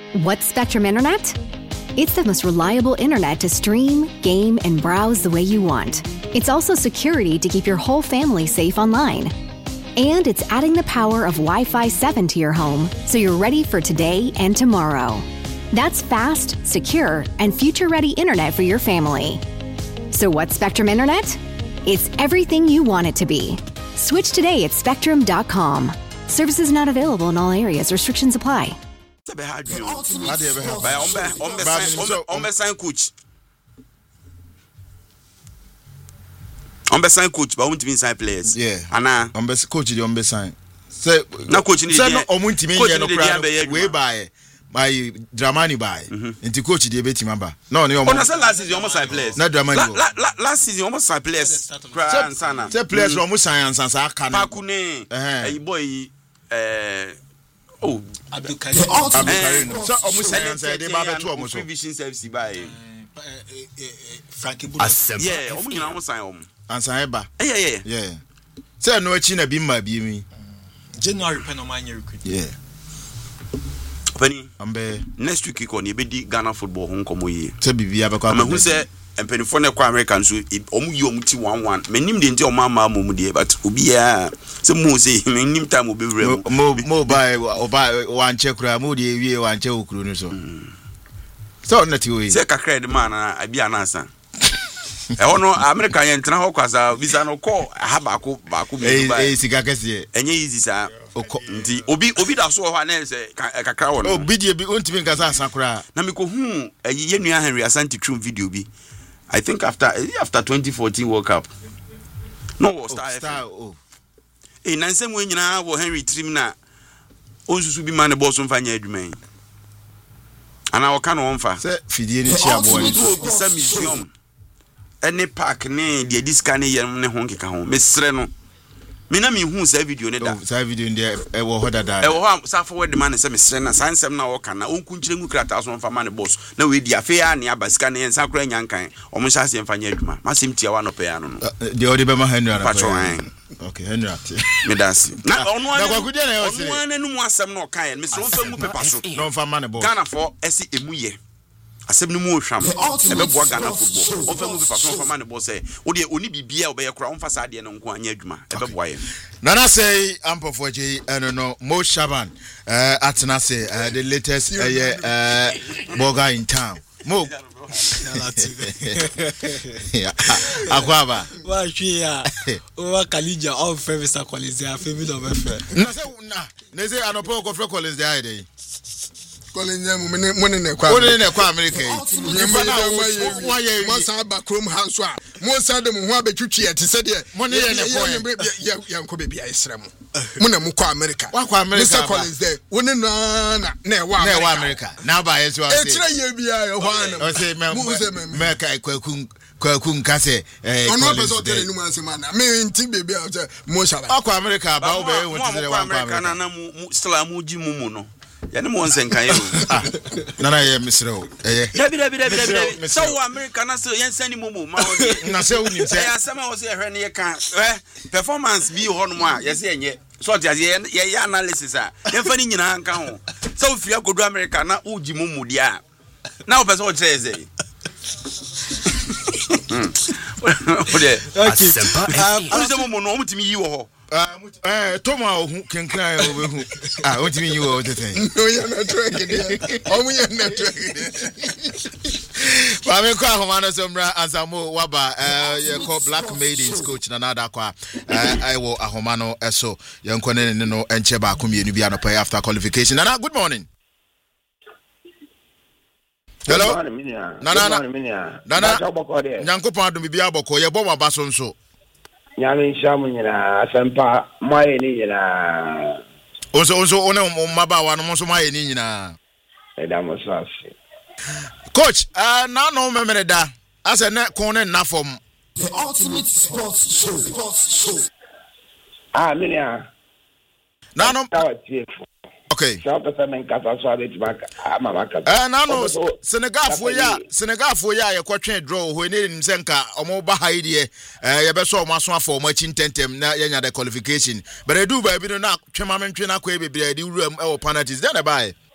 What's Spectrum Internet? It's the most reliable internet to stream, game, and browse the way you want. It's also security to keep your whole family safe online. And it's adding the power of Wi-Fi 7 to your home so you're ready for today and tomorrow. That's fast, secure, and future-ready internet for your family. So what's Spectrum Internet? It's everything you want it to be. Switch today at spectrum.com. Services not available in all areas. Restrictions apply. Sign coach, but won't sign players. Yeah. Anna. Coach the sign. Say no coach in the way by Dramani by. Into coach the beti member. No, last season almost sign players. Not Dramani. Last season almost sign players. Say players almost science and Sakane. Pakune. A boy Abdul Karim. So almost science they baba to almost vision service by Frankie Bull. Yeah, almost sign Answer yeah. Say no China bimba bi mi. January pen on my recruit. Yeah. Penny, next week you be di Ghana football home komo ye. Say bibia be kwa. Ma hu say empenifo na kwa American so omu yi omu ti 1-1. Menim de nti o mama mu de but obi ya say mo say menim time obi wura mo buy wan check kura mo de wie wan check okuru no so. So na ti we. Say kakra de man na abi anasa. No America yen tena ho kwasa visa no call ha baako bi sika kese enye easy sa nti obi da so ho na se kakra wo no obi die bi ontimi nkasa asakura na me ko hu ye nua Henry Asante Trum video bi I think after 2014 World Cup no star na nsem we nyina wo Henry Trim na onsusu bi man boss mfa nya adwuma ana wo ka no mfa se fidie ni chi abo ni bi sa museum any park ne de diska ne yem ne ho nkeka ho mesre no me na me hu sa video ne da sa video ne e wo ho dada e wo ho sa forward man se mesre na sansem na wo kana onku nkyire ngu krata so mfa man boss na we di afa ya ne abasika ne ensa kura nyankan o mo sha se mfa nya adwuma masem tia wa no pe ya no de odi be ma Henry na okay Henry ati me dance na onu kwakudia na yo se onu anu mu asem na o kan mesre mfa ngu pepa so no mfa man boss Ghana for esi emuye asem ni mu ohwam ebe boa Ghana football onfa mu be faso onfa man boss say odi oni bibia obeye kura onfa sa de no nko anya adwuma ebe boa ye nana say ampofo je no Mo Shaban atena say the latest burger in town Mo akwaba wa hwia o Kalija of Fervisa Collins ya favorite of efe na say anopo ko Fre Collins dey dey Collins money na kwa America mo sa ba krom hanso a mo sa de mo ho abetwitwe te se de money na kwa yanko bebia isra mo mo na mo kwa America Mr. Collins there woni na e wa America na ba yeso ase e tira ye bia e ho ana o say me kai kwakun kase ono bezo tele nu man se mana me nti bebia mo shala akwa America ba o be won ti se wa America na mu still amu ji mu no ya ne mo nsenkan ye nana ye misreo dabi so America na so yen sani mu ma o na se unim se ya sama o se hwe ne ye kan performance bi ho no a ye se enye so ti ye analysis a ye fa ni nyina nka ho so fi akodu America na uji mu dia na o pese o kire ze okay I'm say mu no o mutimi yi wo ho Toma ohu kenkran obehu otimi yi wo teten no ya na track dey omu ya na track dey ba me kwa homano somra azamo waba ye call Black Maidens coach na nada kwa wo ahomano eso ye nkone ne no enche ba ko mienu bia no pay after qualification. Nana, good morning. Hello. Nana. Nyankopon adum bia boko ye bo waba so nso. Nyame shamu nyina asempa maye ni nyina. Onso one maba wa no so maye ni nyina. Edamo sase. Coach, na no memere da. Ase ne kon ne na form. The ultimate sports show. Minia. Na no. Okay. So person kasa so abet back amaka. Na no Senegal fo ya ye kwatwe draw ho ne nim senka omo ba ha ide ye be so omo aso afọ omo achi tentem na ye nya the qualification. But I do ba bi no na twema mentwe na kwa bebre adi wuram e wo penalties then e bye.